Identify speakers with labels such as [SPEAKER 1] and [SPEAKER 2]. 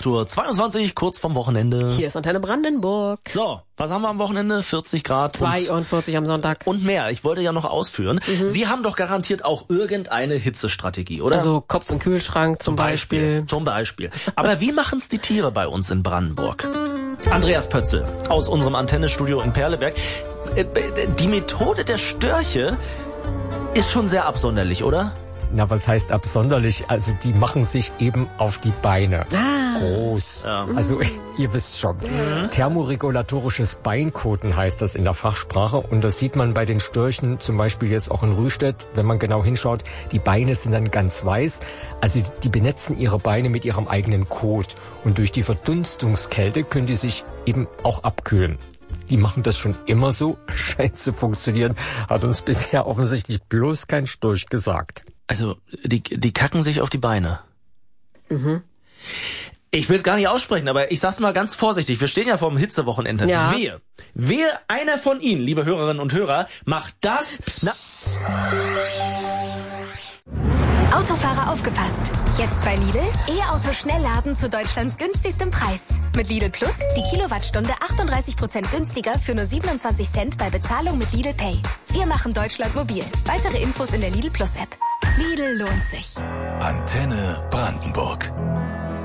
[SPEAKER 1] 8:22 Uhr, kurz vom Wochenende.
[SPEAKER 2] Hier ist Antenne Brandenburg.
[SPEAKER 1] So, was haben wir am Wochenende? 40 Grad.
[SPEAKER 2] 42 am Sonntag.
[SPEAKER 1] Und mehr. Ich wollte ja noch ausführen. Sie haben doch garantiert auch irgendeine Hitzestrategie, oder?
[SPEAKER 2] Also Kopf im Kühlschrank zum Beispiel.
[SPEAKER 1] Zum Beispiel. Aber wie machen's die Tiere bei uns in Brandenburg? Andreas Pötzl aus unserem Antennestudio in Perleberg. Die Methode der Störche ist schon sehr absonderlich, oder?
[SPEAKER 3] Na, was heißt absonderlich? Also die machen sich eben auf die Beine. Groß. Ja. Also ihr wisst schon. Thermoregulatorisches Beinkoten heißt das in der Fachsprache. Und das sieht man bei den Störchen zum Beispiel jetzt auch in Rüstedt. Wenn man genau hinschaut, die Beine sind dann ganz weiß. Also die benetzen ihre Beine mit ihrem eigenen Kot. Und durch die Verdunstungskälte können die sich eben auch abkühlen. Die machen das schon immer so. Scheint zu funktionieren. Hat uns bisher offensichtlich bloß kein Storch gesagt.
[SPEAKER 1] Also, die kacken sich auf die Beine. Ich will es gar nicht aussprechen, aber ich sag's mal ganz vorsichtig. Wir stehen ja vor dem Hitzewochenende.
[SPEAKER 2] Ja.
[SPEAKER 1] Wehe, einer von Ihnen, liebe Hörerinnen und Hörer, macht das...
[SPEAKER 4] Autofahrer aufgepasst. Jetzt bei Lidl E-Auto Schnellladen zu Deutschlands günstigstem Preis. Mit Lidl Plus die Kilowattstunde 38% günstiger für nur 27 Cent bei Bezahlung mit Lidl Pay. Wir machen Deutschland mobil. Weitere Infos in der Lidl Plus App. Lidl lohnt sich.
[SPEAKER 5] Antenne Brandenburg.